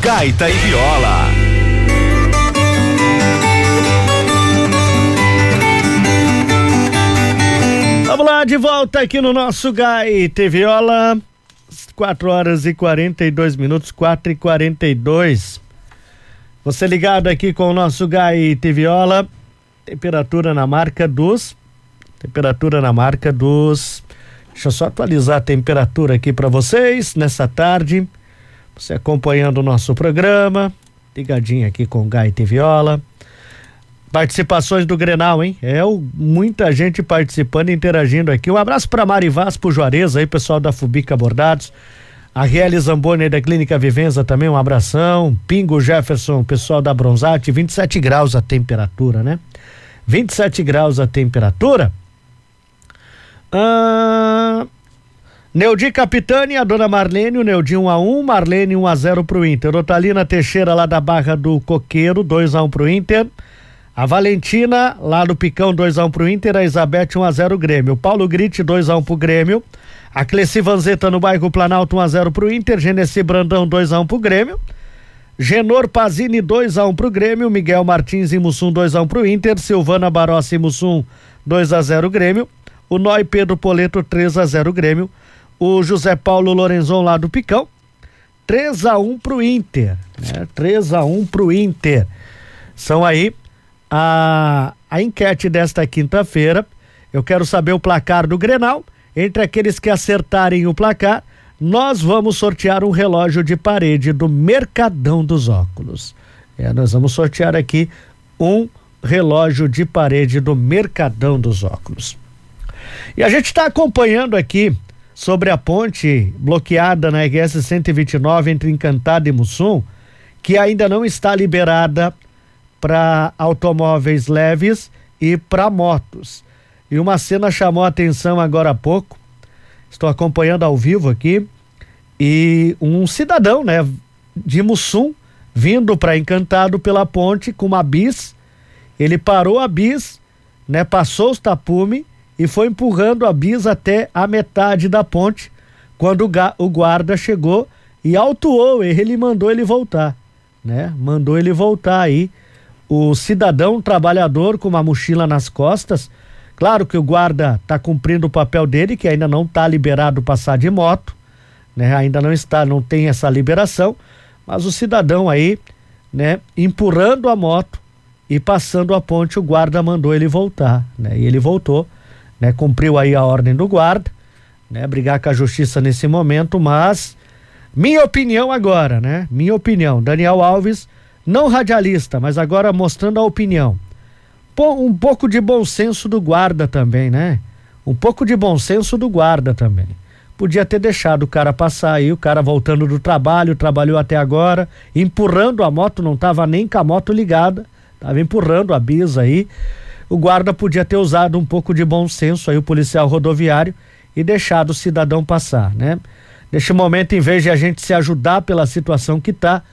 Gaita e Viola. Vamos lá, de volta aqui no nosso Gaita e Viola. 4h42, 4h42. Você ligado aqui com o nosso Gaita e Viola. Temperatura na marca dos. Deixa eu só atualizar a temperatura aqui para vocês nessa tarde. Você acompanhando o nosso programa, ligadinho aqui com o Gaita e Viola. Participações do Grenal, hein? Muita gente participando, interagindo aqui. Um abraço para Mari Vaz, pro Juarez aí, pessoal da Fubica Bordados. A Riele Zamboni da Clínica Vivenza também, um abração. Pingo Jefferson, pessoal da Bronzate, 27 graus a temperatura, né? 27 graus a temperatura. Neudi Capitani, a dona Marlene, o Neudi 1-1, Marlene 1-0 pro Inter. Otalina Teixeira lá da Barra do Coqueiro, 2-1 pro Inter. A Valentina lá do Picão, 2-1 pro Inter. A Isabete 1-0 Grêmio. O Paulo Gritti 2-1 pro Grêmio. A Cleci Vanzetta no bairro Planalto 1-0 pro Inter. Genesi Brandão 2-1 pro Grêmio. Genor Pazini 2-1 pro Grêmio. Miguel Martins e Mussum 2-1 pro Inter. Silvana Barossi e Mussum 2-0 Grêmio. O Noi Pedro Poleto 3-0 Grêmio. O José Paulo Lorenzon lá do Picão 3-1 pro Inter, né? 3-1 pro Inter. São aí a enquete desta quinta-feira. Eu quero saber o placar do Grenal. Entre aqueles que acertarem o placar, nós vamos sortear um relógio de parede do Mercadão dos Óculos. Nós vamos sortear aqui um relógio de parede do Mercadão dos Óculos. E a gente está acompanhando aqui sobre a ponte bloqueada na RS 129 entre Encantado e Mussum, que ainda não está liberada para automóveis leves e para motos. E uma cena chamou a atenção agora há pouco. Estou acompanhando ao vivo aqui e um cidadão, né, de Mussum vindo para Encantado pela ponte com uma bis. Ele parou a bis, né, passou os tapume e foi empurrando a bis até a metade da ponte. Quando o guarda chegou e autuou ele, mandou ele voltar, né? Mandou ele voltar aí. O cidadão trabalhador com uma mochila nas costas. Claro que o guarda está cumprindo o papel dele, que ainda não está liberado passar de moto, né? Ainda não tem essa liberação, mas o cidadão aí, né, empurrando a moto e passando a ponte, o guarda mandou ele voltar, né? E ele voltou, né? Cumpriu aí a ordem do guarda, né? Brigar com a justiça nesse momento, mas minha opinião agora, né? Minha opinião, Daniel Alves, não radialista, mas agora mostrando a opinião. Um pouco de bom senso do guarda também, né? Um pouco de bom senso do guarda também. Podia ter deixado o cara passar aí, o cara voltando do trabalho, trabalhou até agora, empurrando a moto, não tava nem com a moto ligada, tava empurrando a bisa aí. O guarda podia ter usado um pouco de bom senso aí, o policial rodoviário, e deixado o cidadão passar, né? Neste momento, em vez de a gente se ajudar pela situação que tá,